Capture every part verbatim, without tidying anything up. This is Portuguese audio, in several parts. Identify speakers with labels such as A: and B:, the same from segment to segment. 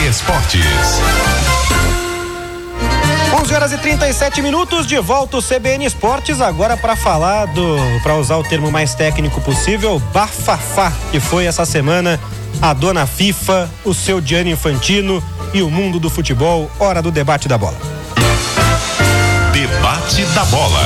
A: Esportes.
B: onze horas e trinta e sete minutos, de volta o C B N Esportes, agora para falar do, para usar o termo mais técnico possível, bafafá, que foi essa semana a dona FIFA, o seu Gianni Infantino e o mundo do futebol. Hora do debate da bola.
A: Debate da bola.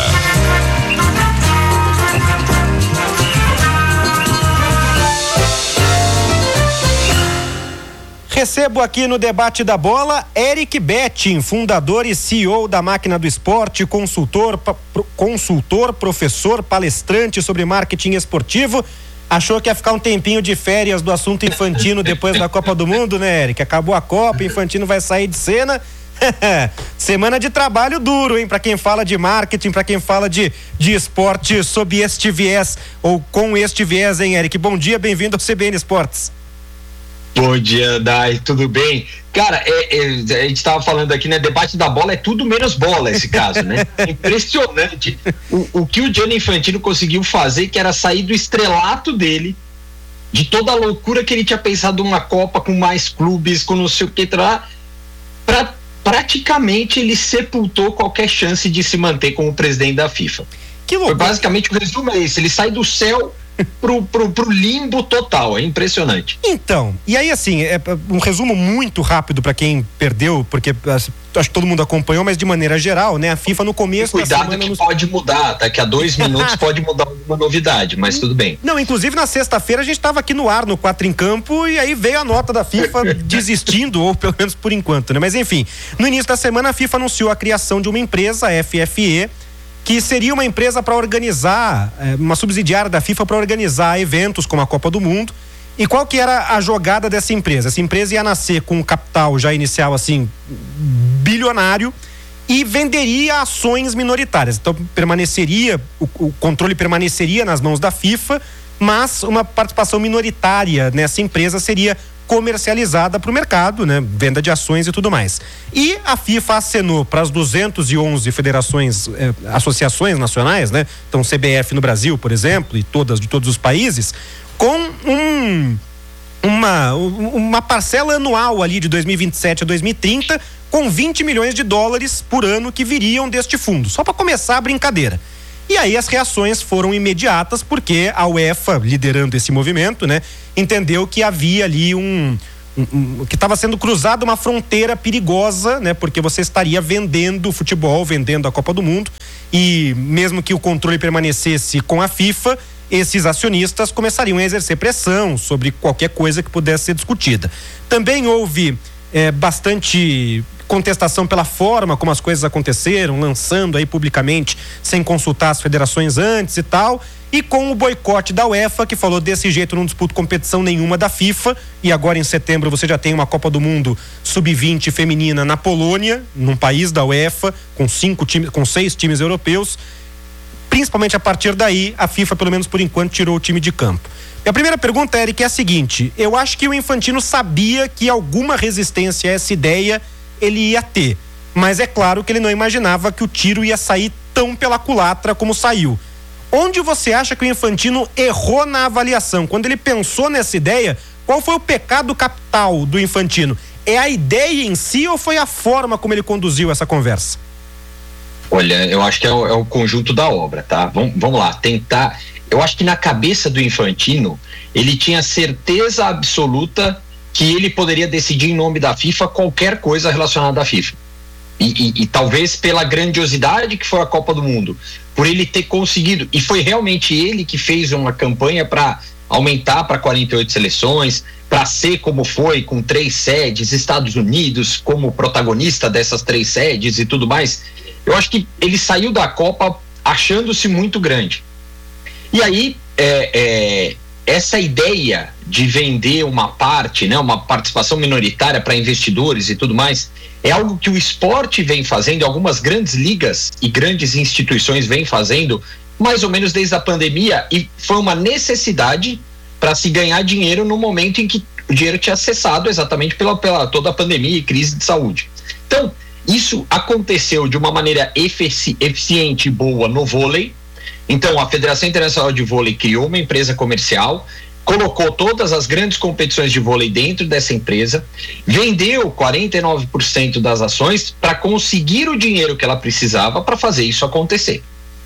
B: Recebo aqui no debate da bola Eric Betting, fundador e C E O da Máquina do Esporte, consultor, consultor, professor, palestrante sobre marketing esportivo. Achou que ia ficar um tempinho de férias do assunto Infantino depois da Copa do Mundo, né, Eric? Acabou a Copa, Infantino vai sair de cena. Semana de trabalho duro, hein? Pra quem fala de marketing, pra quem fala de, de esporte sob este viés, ou com este viés, hein, Eric? Bom dia, bem-vindo ao C B N Esportes.
C: Bom dia, Dai, tudo bem? Cara, é, é, a gente tava falando aqui, né? Debate da bola é tudo menos bola esse caso, né? Impressionante o, o que o Gianni Infantino conseguiu fazer, que era sair do estrelato dele, de toda a loucura que ele tinha pensado uma Copa com mais clubes, com não sei o que, pra, pra praticamente ele sepultou qualquer chance de se manter como presidente da FIFA.
B: Que loucura.
C: Foi basicamente o resumo é esse, ele sai do céu Pro, pro, pro limbo total, é impressionante.
B: Então, e aí assim, é um resumo muito rápido para quem perdeu, porque acho que todo mundo acompanhou, mas de maneira geral, né? A FIFA no começo.
C: Cuidado da que nos... pode mudar, daqui a dois minutos pode mudar alguma novidade, mas tudo bem.
B: Não, inclusive na sexta-feira a gente estava aqui no ar, no Quatro em Campo, e aí veio a nota da FIFA desistindo, ou pelo menos por enquanto, né? Mas enfim, no início da semana a FIFA anunciou a criação de uma empresa, a F F E, que seria uma empresa para organizar, uma subsidiária da FIFA para organizar eventos como a Copa do Mundo. E qual que era a jogada dessa empresa? Essa empresa ia nascer com um capital já inicial assim, bilionário, e venderia ações minoritárias. Então permaneceria, o, o controle permaneceria nas mãos da FIFA, mas uma participação minoritária nessa empresa seria comercializada para o mercado, né? Venda de ações e tudo mais. E a FIFA acenou para as duzentas e onze federações, eh, associações nacionais, né? Então C B F no Brasil, por exemplo, e todas de todos os países, com um, uma, uma parcela anual ali de dois mil e vinte e sete a dois mil e trinta, com vinte milhões de dólares por ano que viriam deste fundo. Só para começar a brincadeira. E aí as reações foram imediatas, porque a UEFA, liderando esse movimento, né, entendeu que havia ali um, um, um que estava sendo cruzada uma fronteira perigosa, né, porque você estaria vendendo o futebol, vendendo a Copa do Mundo, e mesmo que o controle permanecesse com a FIFA, esses acionistas começariam a exercer pressão sobre qualquer coisa que pudesse ser discutida. Também houve é, bastante contestação pela forma como as coisas aconteceram, lançando aí publicamente sem consultar as federações antes e tal, e com o boicote da UEFA, que falou: desse jeito não disputo competição nenhuma da FIFA. E agora em setembro você já tem uma Copa do Mundo sub vinte feminina na Polônia, num país da UEFA, com cinco times, com seis times europeus. Principalmente a partir daí, a FIFA, pelo menos por enquanto, tirou o time de campo. E a primeira pergunta, Eric, é a seguinte: eu acho que o Infantino sabia que alguma resistência a essa ideia ele ia ter, mas é claro que ele não imaginava que o tiro ia sair tão pela culatra como saiu. Onde você acha que o Infantino errou na avaliação? Quando ele pensou nessa ideia, qual foi o pecado capital do Infantino? É a ideia em si ou foi a forma como ele conduziu essa conversa?
C: Olha, eu acho que é o, é o conjunto da obra, tá? Vamos, vamos lá, tentar. Eu acho que na cabeça do Infantino, ele tinha certeza absoluta que ele poderia decidir em nome da FIFA qualquer coisa relacionada à FIFA. E, e, e talvez pela grandiosidade que foi a Copa do Mundo, por ele ter conseguido, e foi realmente ele que fez uma campanha para aumentar para quarenta e oito seleções, para ser como foi, com três sedes, Estados Unidos como protagonista dessas três sedes e tudo mais. Eu acho que ele saiu da Copa achando-se muito grande. E aí, é, é, essa ideia de vender uma parte, né, uma participação minoritária para investidores e tudo mais, é algo que o esporte vem fazendo, algumas grandes ligas e grandes instituições vêm fazendo, mais ou menos desde a pandemia, e foi uma necessidade para se ganhar dinheiro no momento em que o dinheiro tinha cessado exatamente pela, pela toda a pandemia e crise de saúde. Então, isso aconteceu de uma maneira efici- eficiente e boa no vôlei. Então, a Federação Internacional de Vôlei criou uma empresa comercial colocou todas as grandes competições de vôlei dentro dessa empresa, vendeu quarenta e nove por cento das ações para conseguir o dinheiro que ela precisava para fazer isso acontecer.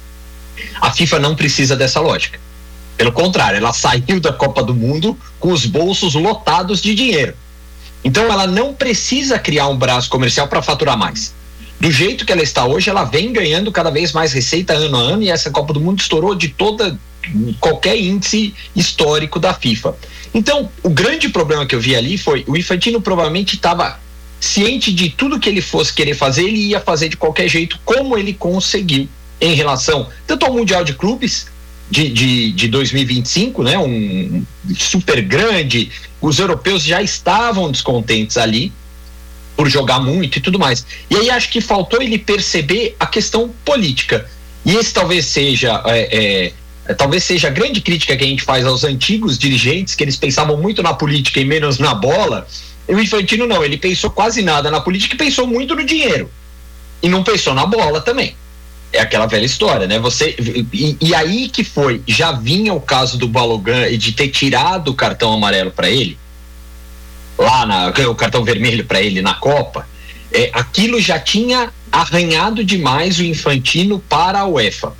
C: A FIFA não precisa dessa lógica. Pelo contrário, ela saiu da Copa do Mundo com os bolsos lotados de dinheiro. Então ela não precisa criar um braço comercial para faturar mais. Do jeito que ela está hoje, ela vem ganhando cada vez mais receita ano a ano, e essa Copa do Mundo estourou de toda qualquer índice histórico da FIFA. Então, o grande problema que eu vi ali foi o Infantino provavelmente estava ciente de tudo que ele fosse querer fazer, ele ia fazer de qualquer jeito, como ele conseguiu em relação tanto ao Mundial de Clubes de, de, de dois mil e vinte e cinco, né, um super grande, os europeus já estavam descontentes ali por jogar muito e tudo mais. E aí acho que faltou ele perceber a questão política. E esse talvez seja é, é, talvez seja a grande crítica que a gente faz aos antigos dirigentes, que eles pensavam muito na política e menos na bola. E o Infantino não, ele pensou quase nada na política e pensou muito no dinheiro. E não pensou na bola também. É aquela velha história, né? Você, e, e aí que foi, já vinha o caso do Balogun e de ter tirado o cartão amarelo para ele, lá na, o cartão vermelho para ele na Copa, é, aquilo já tinha arranhado demais o Infantino para a UEFA.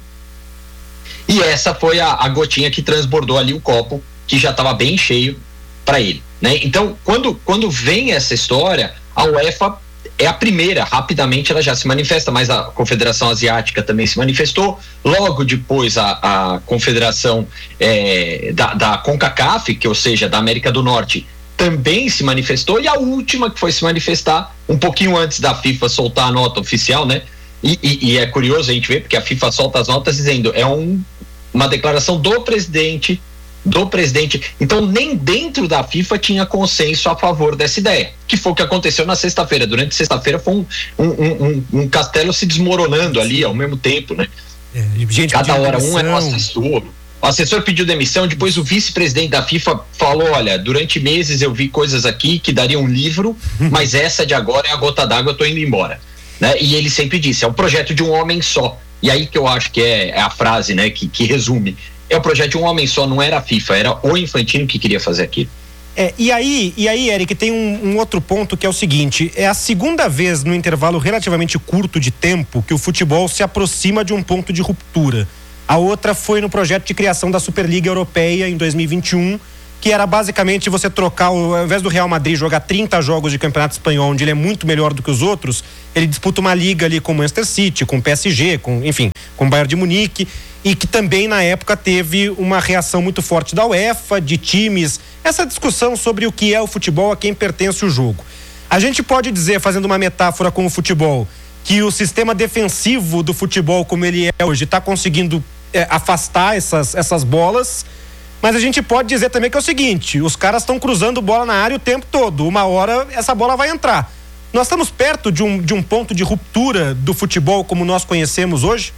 C: E essa foi a, a gotinha que transbordou ali o copo, que já estava bem cheio para ele, né? Então, quando, quando vem essa história, a UEFA é a primeira, rapidamente ela já se manifesta, mas a Confederação Asiática também se manifestou, logo depois a, a Confederação é, da, da CONCACAF, que ou seja, da América do Norte, também se manifestou, e a última que foi se manifestar um pouquinho antes da FIFA soltar a nota oficial, né? E, e, e é curioso a gente ver, porque a FIFA solta as notas dizendo, é um, uma declaração do presidente, do presidente, então nem dentro da FIFA tinha consenso a favor dessa ideia, que foi o que aconteceu na sexta-feira. Durante sexta-feira foi um, um, um, um castelo se desmoronando ali ao mesmo tempo, né?
B: É, gente,
C: cada hora um era um assessor. O assessor pediu demissão, depois o vice-presidente da FIFA falou, olha, durante meses eu vi coisas aqui que daria um livro, mas essa de agora é a gota d'água, eu tô indo embora, né? E ele sempre disse, é um projeto de um homem só. E aí que eu acho que é, é a frase, né, que, que resume. É o projeto de um homem só, não era a FIFA, era o Infantino que queria fazer aquilo.
B: É, e aí, e aí, Eric, tem um, um outro ponto que é o seguinte, é a segunda vez no intervalo relativamente curto de tempo que o futebol se aproxima de um ponto de ruptura. A outra foi no projeto de criação da Superliga Europeia em dois mil e vinte e um, que era basicamente você trocar, ao invés do Real Madrid jogar trinta jogos de campeonato espanhol, onde ele é muito melhor do que os outros, ele disputa uma liga ali com o Manchester City, com o P S G, com, enfim, com o Bayern de Munique, e que também na época teve uma reação muito forte da UEFA, de times, essa discussão sobre o que é o futebol, a quem pertence o jogo. A gente pode dizer, fazendo uma metáfora com o futebol, que o sistema defensivo do futebol como ele é hoje está conseguindo é, afastar essas, essas bolas, mas a gente pode dizer também que é o seguinte, os caras estão cruzando bola na área o tempo todo, uma hora essa bola vai entrar. Nós estamos perto de um, de um ponto de ruptura do futebol como nós conhecemos hoje?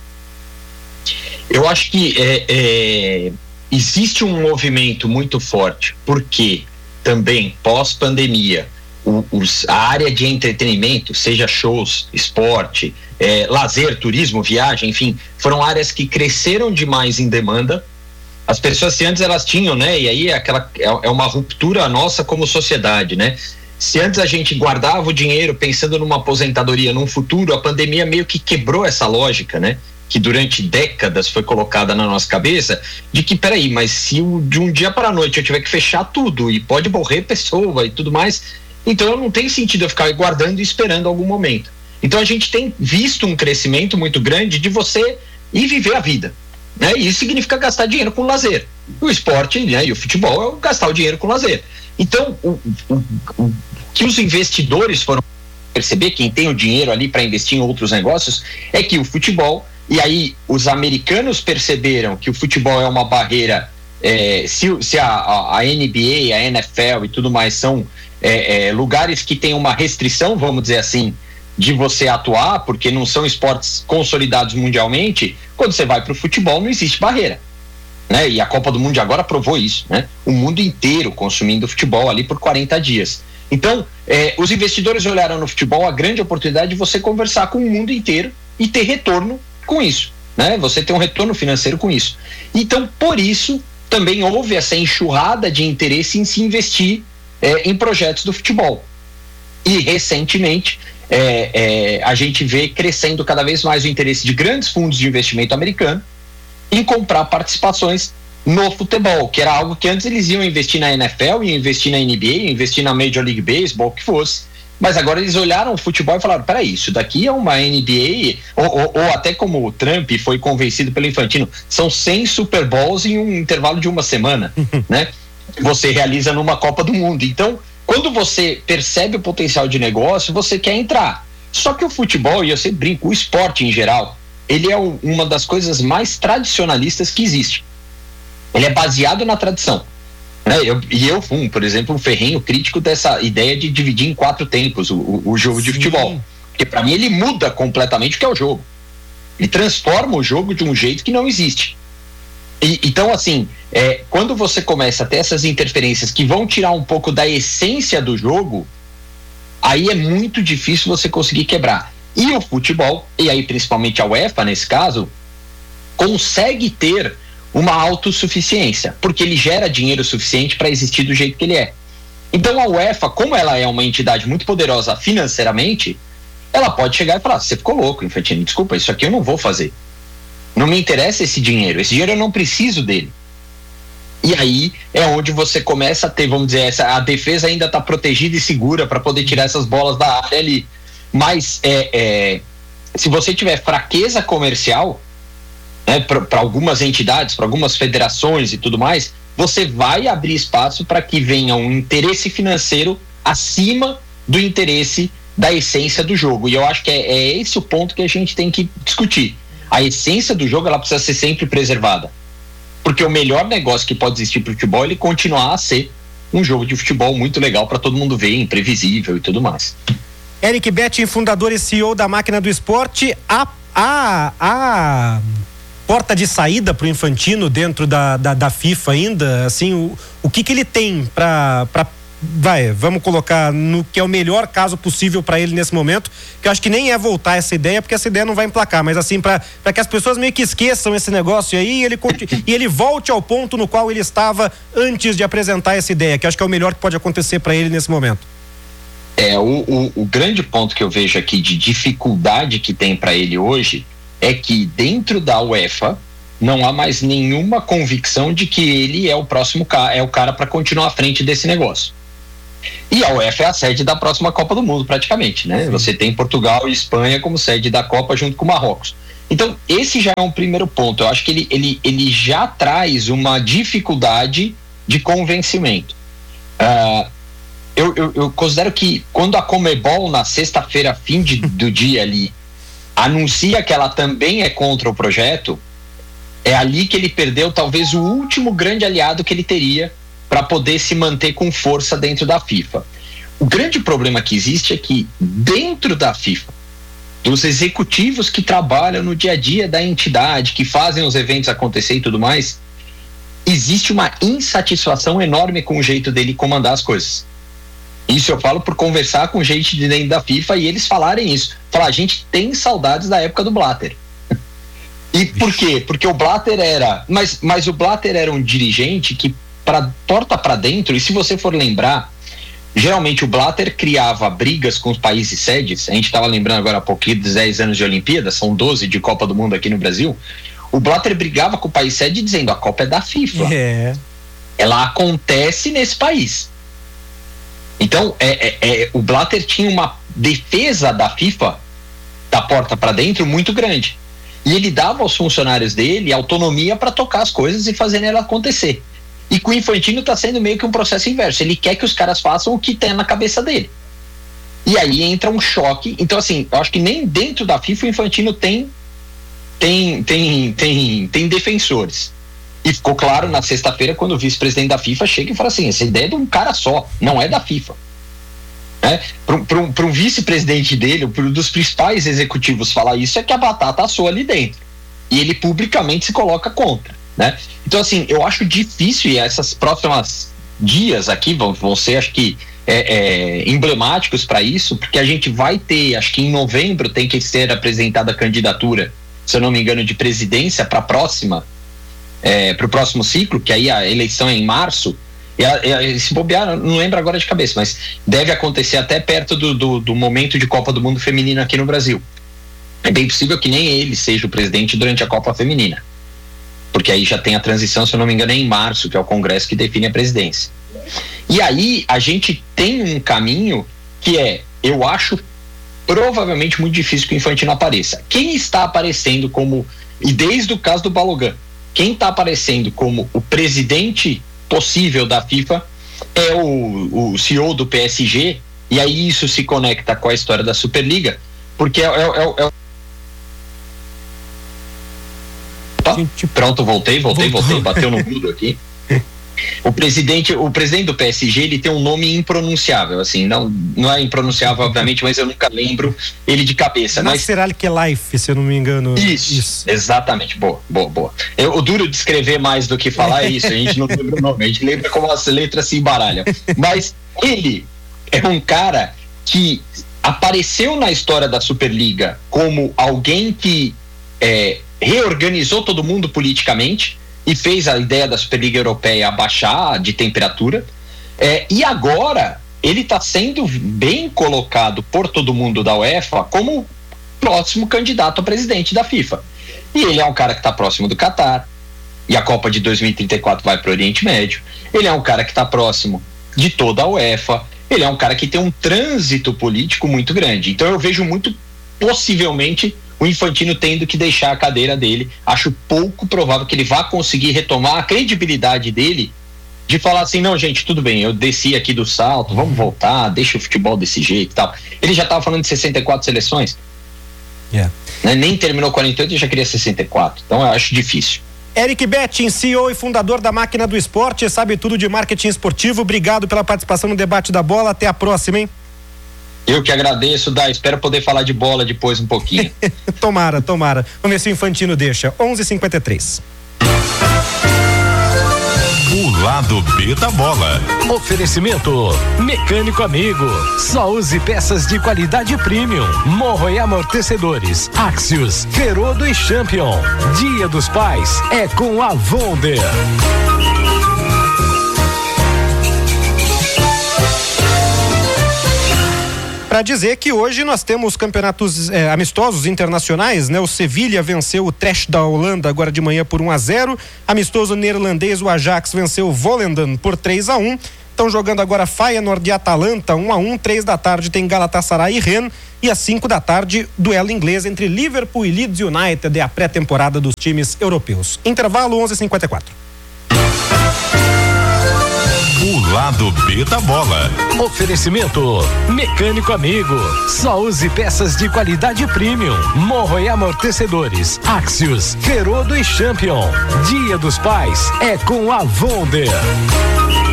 C: Eu acho que é, é, existe um movimento muito forte, porque também pós-pandemia o, os, a área de entretenimento, seja shows, esporte, é, lazer, turismo, viagem, enfim, foram áreas que cresceram demais em demanda. As pessoas, se antes elas tinham, né, e aí é, aquela, é, é uma ruptura nossa como sociedade, né? Se antes a gente guardava o dinheiro pensando numa aposentadoria num futuro, a pandemia meio que quebrou essa lógica, né? Que durante décadas foi colocada na nossa cabeça, de que, peraí, mas se eu, de um dia para a noite eu tiver que fechar tudo e pode morrer pessoa e tudo mais, então não tem sentido eu ficar guardando e esperando algum momento. Então a gente tem visto um crescimento muito grande de você ir viver a vida, né? E isso significa gastar dinheiro com lazer. O esporte, né, e o futebol é gastar o dinheiro com lazer. Então, o, o, o que os investidores foram perceber, quem tem o dinheiro ali para investir em outros negócios, é que o futebol, e aí os americanos perceberam que o futebol é uma barreira, é, se, se a, a N B A, a N F L e tudo mais são é, é, lugares que tem uma restrição, vamos dizer assim, de você atuar, porque não são esportes consolidados mundialmente, quando você vai para o futebol não existe barreira, né? E a Copa do Mundo de agora provou isso, né? O mundo inteiro consumindo futebol ali por quarenta dias. Então, é, os investidores olharam no futebol a grande oportunidade de você conversar com o mundo inteiro e ter retorno com isso, né? Você ter um retorno financeiro com isso. Então, por isso também houve essa enxurrada de interesse em se investir é, em projetos do futebol. E recentemente é, é, a gente vê crescendo cada vez mais o interesse de grandes fundos de investimento americano em comprar participações no futebol, que era algo que antes eles iam investir na N F L, iam investir na N B A, iam investir na Major League Baseball, o que fosse. Mas agora eles olharam o futebol e falaram, peraí, isso daqui é uma N B A, ou, ou, ou até como o Trump foi convencido pelo Infantino, são cem Super Bowls em um intervalo de uma semana, né? Você realiza numa Copa do Mundo. Então, quando você percebe o potencial de negócio, você quer entrar. Só que o futebol, e eu sempre brinco, o esporte em geral, ele é o, uma das coisas mais tradicionalistas que existe. Ele é baseado na tradição. Né? Eu, e eu fui, por exemplo, um ferrenho crítico dessa ideia de dividir em quatro tempos o, o, o jogo Sim. de futebol. Porque para mim ele muda completamente o que é o jogo. Ele transforma o jogo de um jeito que não existe. E, então, assim, é, quando você começa a ter essas interferências que vão tirar um pouco da essência do jogo, aí é muito difícil você conseguir quebrar. E o futebol, e aí principalmente a UEFA nesse caso, consegue ter uma autossuficiência, porque ele gera dinheiro suficiente para existir do jeito que ele é. Então a UEFA, como ela é uma entidade muito poderosa financeiramente, ela pode chegar e falar, você ficou louco, Infantino, desculpa, isso aqui eu não vou fazer. Não me interessa esse dinheiro, esse dinheiro eu não preciso dele. E aí é onde você começa a ter, vamos dizer, essa, a defesa ainda está protegida e segura para poder tirar essas bolas da área ali. Mas é, é, se você tiver fraqueza comercial, né, para algumas entidades, para algumas federações e tudo mais, você vai abrir espaço para que venha um interesse financeiro acima do interesse da essência do jogo. E eu acho que é, é esse o ponto que a gente tem que discutir. A essência do jogo, ela precisa ser sempre preservada. Porque o melhor negócio que pode existir para o futebol é ele continuar a ser um jogo de futebol muito legal para todo mundo ver, imprevisível e tudo mais.
B: Eric Betting, fundador e C E O da Máquina do Esporte, a, a, a porta de saída para o Infantino dentro da, da, da FIFA ainda, assim, o, o que que ele tem para, vai, vamos colocar no que é o melhor caso possível para ele nesse momento, que eu acho que nem é voltar essa ideia, porque essa ideia não vai emplacar, mas assim, para que as pessoas meio que esqueçam esse negócio aí e ele, e ele volte ao ponto no qual ele estava antes de apresentar essa ideia, que eu acho que é o melhor que pode acontecer para ele nesse momento.
C: É, o, o, o grande ponto que eu vejo aqui de dificuldade que tem para ele hoje é que dentro da UEFA não há mais nenhuma convicção de que ele é o próximo cara, é o cara para continuar à frente desse negócio. E a UEFA é a sede da próxima Copa do Mundo, praticamente, né? Sim. Você tem Portugal e Espanha como sede da Copa junto com o Marrocos. Então, esse já é um primeiro ponto. Eu acho que ele, ele, ele já traz uma dificuldade de convencimento. Uh, eu, eu, eu considero que quando a Conmebol, na sexta-feira, fim de, do dia ali, anuncia que ela também é contra o projeto, é ali que ele perdeu talvez o último grande aliado que ele teria para poder se manter com força dentro da FIFA. O grande problema que existe é que dentro da FIFA, dos executivos que trabalham no dia a dia da entidade, que fazem os eventos acontecer e tudo mais, existe uma insatisfação enorme com o jeito dele comandar as coisas. Isso eu falo por conversar com gente de dentro da FIFA e eles falarem isso. Falar, a gente tem saudades da época do Blatter. E por quê? Porque o Blatter era... Mas, mas o Blatter era um dirigente que pra, porta para dentro, e se você for lembrar, geralmente o Blatter criava brigas com os países sedes. A gente estava lembrando agora há pouquinho dos dez anos de Olimpíada, são doze de Copa do Mundo aqui no Brasil. O Blatter brigava com o país sede dizendo, a Copa é da FIFA.
B: É.
C: Ela acontece nesse país. Então, é, é, é, o Blatter tinha uma defesa da FIFA, da porta para dentro, muito grande. E ele dava aos funcionários dele autonomia para tocar as coisas e fazer ela acontecer. E com o Infantino está sendo meio que um processo inverso. Ele quer que os caras façam o que tem na cabeça dele. E aí entra um choque. Então, assim, eu acho que nem dentro da FIFA o Infantino tem, tem, tem, tem, tem defensores. E ficou claro na sexta-feira quando o vice-presidente da FIFA chega e fala assim, essa ideia é de um cara só, não é da FIFA. Né? Para um vice-presidente dele, para um dos principais executivos falar isso, é que a batata assou ali dentro. E ele publicamente se coloca contra. Né? Então, assim, eu acho difícil, e essas próximas dias aqui vão, vão ser, acho que, é, é, emblemáticos para isso, porque a gente vai ter, acho que em novembro tem que ser apresentada a candidatura, se eu não me engano, de presidência para a próxima é, para o próximo ciclo, que aí a eleição é em março, e, a, e se bobear, não lembro agora de cabeça, mas deve acontecer até perto do, do, do momento de Copa do Mundo Feminino aqui no Brasil. É bem possível que nem ele seja o presidente durante a Copa Feminina, porque aí já tem a transição, se eu não me engano, é em março, que é o Congresso que define a presidência. E aí a gente tem um caminho que é, eu acho provavelmente muito difícil que o Infantino apareça. Quem está aparecendo como, e desde o caso do Balogun, quem está aparecendo como o presidente possível da FIFA é o, o C E O do P S G, e aí isso se conecta com a história da Superliga, porque é, é, é, é... Pronto, voltei, voltei, Voltou. voltei, bateu no mudo aqui. O presidente, o presidente do P S G, ele tem um nome impronunciável, assim, não, não é impronunciável, obviamente, mas eu nunca lembro ele de cabeça.
B: Nasser Al-Khelaifi, se eu não me engano.
C: Isso, isso. Exatamente, boa, boa, boa. Eu, o duro de escrever mais do que falar é isso, a gente não lembra o nome, a gente lembra como as letras se embaralham. Mas ele é um cara que apareceu na história da Superliga como alguém que é, reorganizou todo mundo politicamente e fez a ideia da Superliga Europeia abaixar de temperatura, é, e agora ele está sendo bem colocado por todo mundo da UEFA como próximo candidato a presidente da FIFA. E ele é um cara que está próximo do Catar, e a Copa de dois mil e trinta e quatro vai para o Oriente Médio. Ele é um cara que está próximo de toda a UEFA. Ele é um cara que tem um trânsito político muito grande. Então eu vejo muito possivelmente o Infantino tendo que deixar a cadeira dele. Acho pouco provável que ele vá conseguir retomar a credibilidade dele de falar assim, não, gente, tudo bem, eu desci aqui do salto, vamos voltar, deixa o futebol desse jeito e tal. Ele já estava falando de sessenta e quatro seleções. Yeah. Né? Nem terminou quarenta e oito e já queria sessenta e quatro. Então eu acho difícil.
B: Eric Betting, C E O e fundador da Máquina do Esporte, sabe tudo de marketing esportivo. Obrigado pela participação no debate da bola. Até a próxima, hein?
C: Eu que agradeço, Dá. Espero poder falar de bola depois um pouquinho.
B: Tomara, tomara. Vamos ver se o Infantino deixa. onze e cinquenta e três.
A: O lado B da bola.
D: Oferecimento Mecânico Amigo. Só use peças de qualidade premium. Morro e amortecedores. Axios, Ferodo e Champion. Dia dos Pais é com a Wonder.
B: Para dizer que hoje nós temos campeonatos eh, amistosos internacionais, né? O Sevilha venceu o Trash da Holanda agora de manhã por um a zero. Amistoso neerlandês, o Ajax venceu o Volendam por três a um. Estão jogando agora Feyenoord e Atalanta, um a um. Três da tarde tem Galatasaray e Rennes. E às cinco da tarde, duelo inglês entre Liverpool e Leeds United, é a pré-temporada dos times europeus. Intervalo onze e cinquenta e quatro.
A: O lado B da bola.
D: Oferecimento Mecânico Amigo. Só use peças de qualidade premium. Morro e amortecedores. Axios, Ferodo e Champion. Dia dos Pais é com a Wonder.